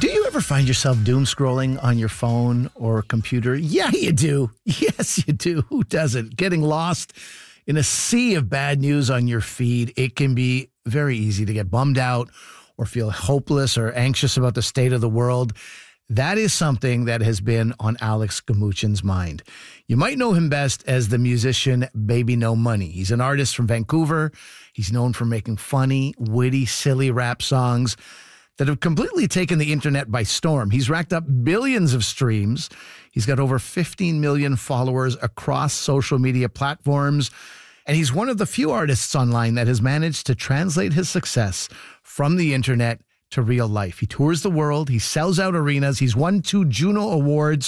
Do you ever find yourself doom scrolling on your phone or computer? Yeah, you do. Yes, you do. Who doesn't? Getting lost in a sea of bad news on your feed. It can be very easy to get bummed out or feel hopeless or anxious about the state of the world. That is something that has been on Alex Gamuchin's mind. You might know him best as the musician Baby No Money. He's an artist from Vancouver. He's known for making funny, witty, silly rap songs that have completely taken the internet by storm. He's racked up billions of streams. He's got over 15 million followers across social media platforms. And he's one of the few artists online that has managed to translate his success from the internet to real life. He tours the world. He sells out arenas. He's won 2 Juno Awards.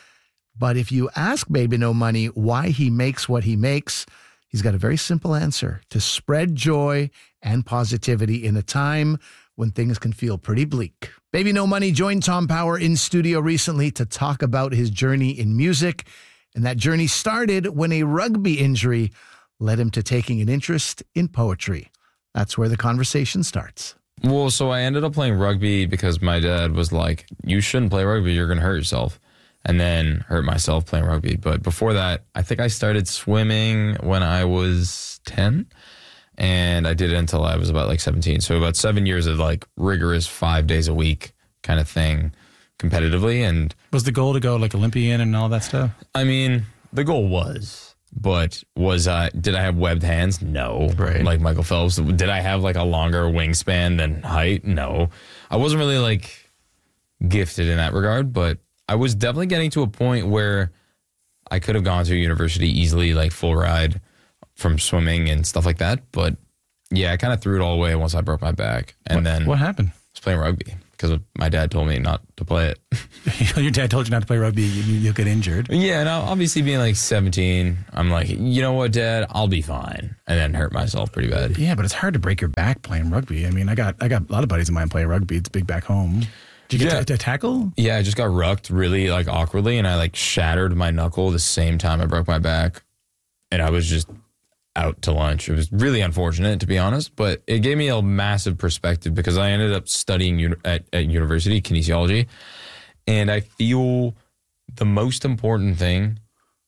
But if you ask Baby No Money why he makes what he makes, he's got a very simple answer: to spread joy and positivity in a time when things can feel pretty bleak. Baby No Money joined Tom Power in studio recently to talk about his journey in music. And that journey started when a rugby injury led him to taking an interest in poetry. That's where the conversation starts. Well, so I ended up playing rugby because my dad was like, you shouldn't play rugby, you're going to hurt yourself. And then hurt myself playing rugby. But before that, I think I started swimming when I was 10. And I did it until I was about like 17. So about 7 years of like rigorous 5 days a week kind of thing competitively. And was the goal to go like Olympian and all that stuff? I mean, the goal was, but did I have webbed hands? No. Right. Like Michael Phelps. Did I have like a longer wingspan than height? No. I wasn't really like gifted in that regard, but I was definitely getting to a point where I could have gone to university easily, like full ride from swimming and stuff like that. But yeah, I kind of threw it all away once I broke my back. And then what happened? I was playing rugby because my dad told me not to play it. Your dad told you not to play rugby, you'll get injured. Yeah, and obviously being like 17, I'm like, you know what, Dad, I'll be fine. And then hurt myself pretty bad. Yeah, but it's hard to break your back playing rugby. I mean, I got a lot of buddies of mine play rugby. It's big back home. Did you get to tackle? Yeah, I just got rucked really like awkwardly, and I like shattered my knuckle the same time I broke my back. And I was just out to lunch. It was really unfortunate, to be honest, but it gave me a massive perspective because I ended up studying at university, kinesiology, and I feel the most important thing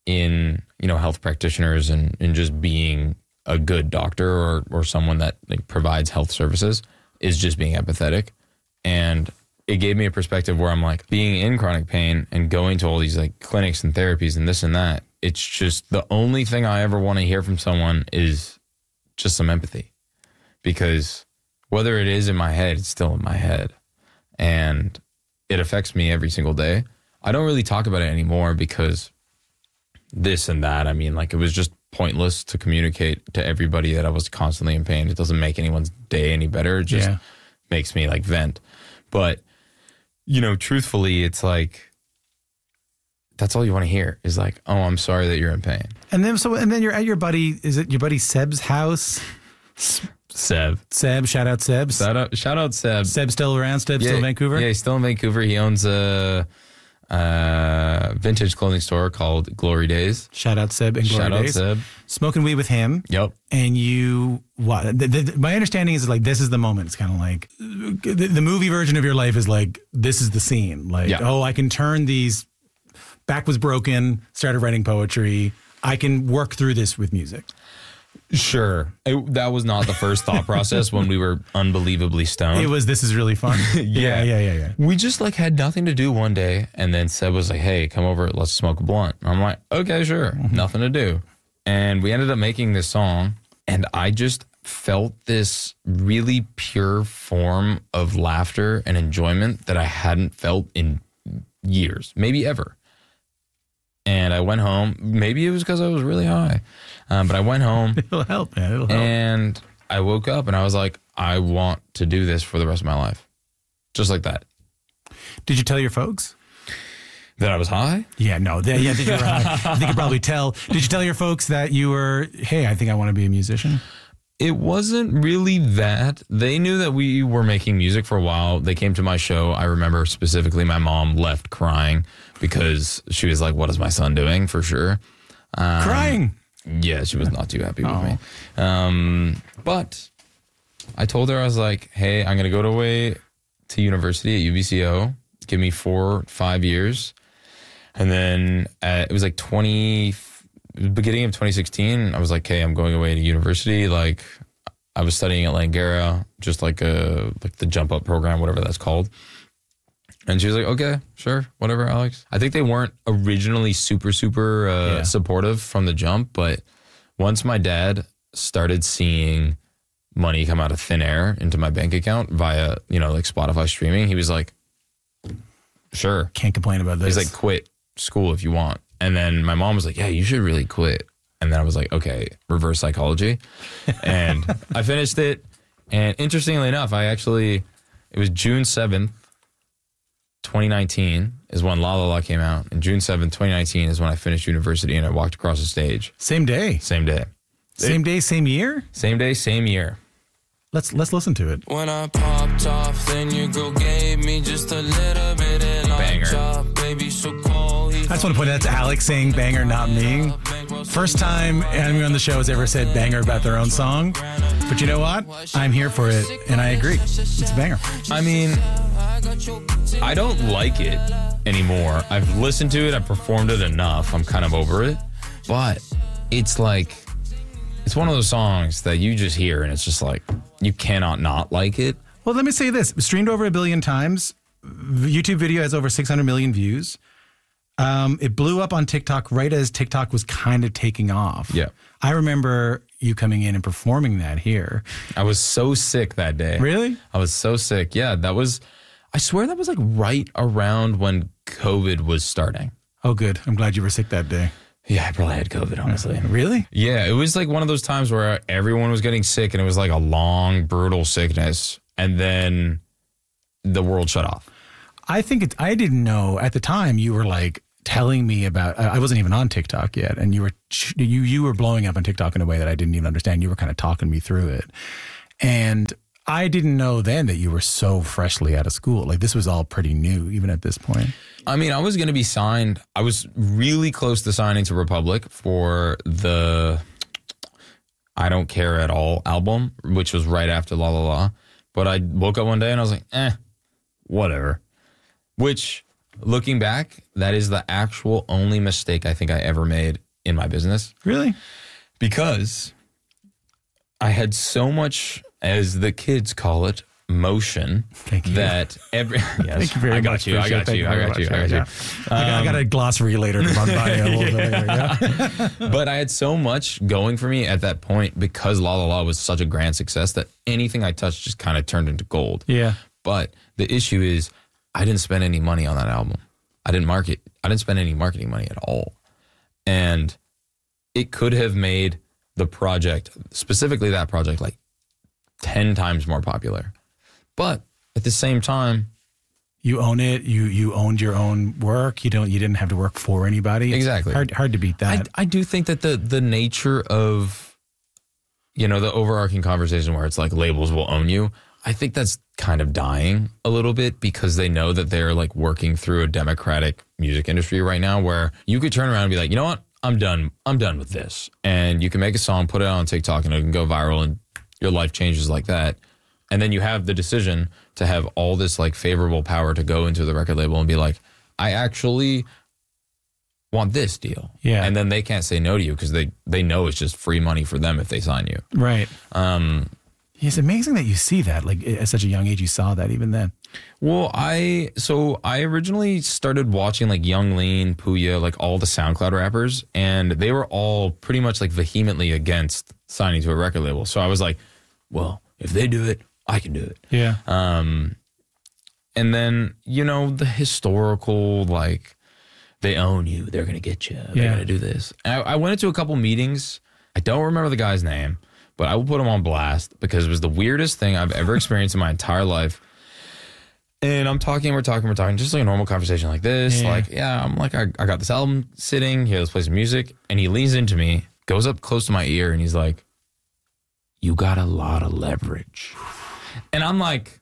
in, health practitioners and just being a good doctor or someone that like provides health services is just being empathetic. And it gave me a perspective where I'm like, being in chronic pain and going to all these like clinics and therapies and this and that, it's just the only thing I ever want to hear from someone is just some empathy. Because whether it is in my head, it's still in my head. And it affects me every single day. I don't really talk about it anymore because this and that, I mean, like it was just pointless to communicate to everybody that I was constantly in pain. It doesn't make anyone's day any better. It just makes me like vent. But, truthfully, it's like, that's all you want to hear is like, oh, I'm sorry that you're in pain. And then you're at your buddy, is it your buddy Seb's house? Seb, shout out Seb. Shout out Seb. Seb's still around? Still in Vancouver? Yeah, he's still in Vancouver. He owns a vintage clothing store called Glory Days. Shout out Seb and Glory Days. Shout out Seb. Smoking weed with him. Yep. And you, what? My understanding is like, this is the moment. It's kind of like the movie version of your life is like, this is the scene. Like, oh, I can turn these, back was broken, started writing poetry. I can work through this with music. Sure. That was not the first thought process when we were unbelievably stoned. It was, this is really fun. Yeah. We just like had nothing to do one day. And then Seb was like, hey, come over, let's smoke a blunt. I'm like, okay, sure. Nothing to do. And we ended up making this song. And I just felt this really pure form of laughter and enjoyment that I hadn't felt in years, maybe ever. And I went home. Maybe it was because I was really high. But I went home. It'll help, man. It'll help. And I woke up and I was like, I want to do this for the rest of my life. Just like that. Did you tell your folks? That I was high? Yeah, no. That you were high. They could probably tell. Did you tell your folks that you were, hey, I think I want to be a musician? It wasn't really that. They knew that we were making music for a while. They came to my show. I remember specifically my mom left crying because she was like, what is my son doing? For sure. Crying? Yeah, she was not too happy with me. But I told her, I was like, hey, I'm going to go away to university at UBCO, give me 4 or 5 years. And then it was like beginning of 2016, I was like, hey, I'm going away to university. Like, I was studying at Langara, just like the jump up program, whatever that's called. And she was like, okay, sure, whatever, Alex. I think they weren't originally super supportive from the jump, but once my dad started seeing money come out of thin air into my bank account via, like Spotify streaming, he was like, sure. Can't complain about this. He's like, quit school if you want. And then my mom was like, yeah, you should really quit. And then I was like, okay, reverse psychology. And I finished it. And interestingly enough, it was June 7th, 2019 is when La La La came out. And June 7th, 2019 is when I finished university and I walked across the stage. Same day. Same day. Same day, same year? Same day, same year. Let's listen to it. When I popped off, then your girl gave me just a little bit and banger. Baby, so cold. I just want to point out that's Alex saying banger, not me. First time anyone on the show has ever said banger about their own song. But you know what? I'm here for it, and I agree. It's a banger. I mean, I don't like it anymore. I've listened to it. I've performed it enough. I'm kind of over it. But it's like, it's one of those songs that you just hear, and it's just like, you cannot not like it. Well, let me say this. Streamed over 1 billion times. The YouTube video has over 600 million views. It blew up on TikTok right as TikTok was kind of taking off. Yeah. I remember you coming in and performing that here. I was so sick that day. Really? I was so sick. Yeah, I swear that was like right around when COVID was starting. Oh, good. I'm glad you were sick that day. Yeah, I probably had COVID, honestly. Really? Yeah, it was like one of those times where everyone was getting sick and it was like a long, brutal sickness. And then the world shut off. I didn't know at the time you were like telling me about, I wasn't even on TikTok yet. And you were blowing up on TikTok in a way that I didn't even understand. You were kind of talking me through it. And I didn't know then that you were so freshly out of school. Like this was all pretty new, even at this point. I mean, I was going to be signed. I was really close to signing to Republic for the I Don't Care at All album, which was right after La La La. But I woke up one day and I was like, whatever. Which, looking back, that is the actual only mistake I think I ever made in my business. Really? Because I had so much, as the kids call it, motion. Thank you. That every yes, Thank you very much. I got you. I got a glossary later to run by you a little bit later. Yeah. But I had so much going for me at that point because La La La was such a grand success that anything I touched just kind of turned into gold. Yeah. But the issue is I didn't spend any money on that album. I didn't spend any marketing money at all. And it could have made the project, specifically that project, like 10 times more popular. But at the same time, you own it. You owned your own work. You didn't have to work for anybody. Exactly. Hard to beat that. I do think that the nature of, the overarching conversation where it's like labels will own you, I think that's kind of dying a little bit because they know that they're like working through a democratic music industry right now where you could turn around and be like, you know what? I'm done with this. And you can make a song, put it on TikTok, and it can go viral and your life changes like that. And then you have the decision to have all this like favorable power to go into the record label and be like, I actually want this deal. Yeah. And then they can't say no to you because they know it's just free money for them if they sign you. Right. It's amazing that you see that. Like at such a young age, you saw that even then. Well, I originally started watching like Young Lean, Puya, like all the SoundCloud rappers, and they were all pretty much like vehemently against signing to a record label. So I was like, well, if they do it, I can do it. Yeah. And then, the historical, like, they own you. They're going to get you. They're going to do this. And I went into a couple meetings. I don't remember the guy's name, but I will put him on blast because it was the weirdest thing I've ever experienced in my entire life. And we're talking, just like a normal conversation like this. Yeah. Like, I'm like, I got this album sitting. Here, let's play some music. And he leans into me, goes up close to my ear, and he's like, you got a lot of leverage. And I'm like,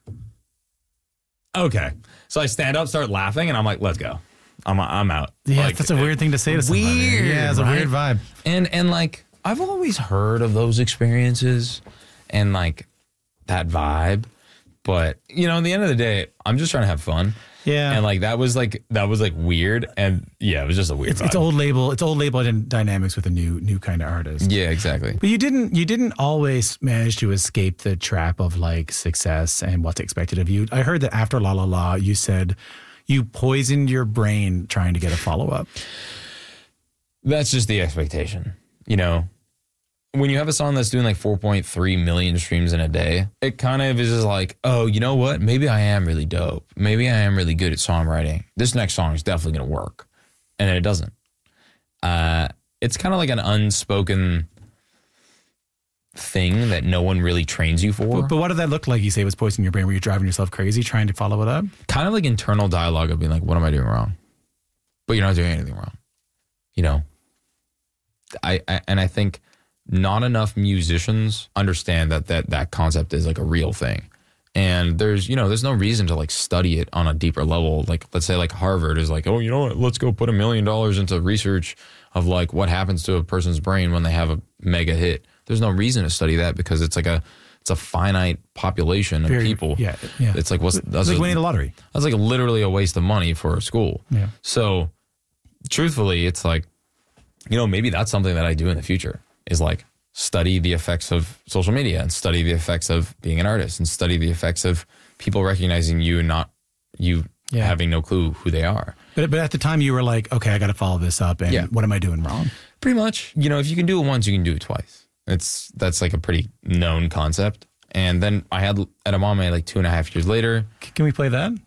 okay. So I stand up, start laughing, and I'm like, let's go. I'm out. Yeah, like, that's a weird thing to say to somebody. Weird. Yeah, it's a weird vibe. And like, I've always heard of those experiences and like that vibe, But, you know, at the end of the day, I'm just trying to have fun. Yeah. And like that was like weird. And yeah, it was just a weird It's old label dynamics with a new kind of artist. Yeah, exactly. But you didn't always manage to escape the trap of like success and what's expected of you. I heard that after La La La, you said you poisoned your brain trying to get a follow-up. That's just the expectation. You know, when you have a song that's doing like 4.3 million streams in a day, it kind of is just like, oh, you know what? Maybe I am really dope. Maybe I am really good at songwriting. This next song is definitely going to work. And then it doesn't. It's kind of like an unspoken thing that no one really trains you for. But what did that look like? You say it was poisoning your brain. Were you driving yourself crazy trying to follow it up? Kind of like internal dialogue of being like, what am I doing wrong? But you're not doing anything wrong. You know? I think not enough musicians understand that concept is like a real thing. And there's no reason to like study it on a deeper level. Like, let's say like Harvard is like, oh, you know what? Let's go put $1 million into research of like what happens to a person's brain when they have a mega hit. There's no reason to study that because it's a finite population of people. Yeah. It's like, that's like winning the lottery. That's like literally a waste of money for a school. Yeah. So truthfully, it's like, you know, maybe that's something that I do in the future is like study the effects of social media and study the effects of being an artist and study the effects of people recognizing you and not you having no clue who they are. But at the time you were like, okay, I got to follow this up. And what am I doing wrong? Pretty much. You know, if you can do it once, you can do it twice. That's like a pretty known concept. And then I had Edamame like 2.5 years later. Can we play that?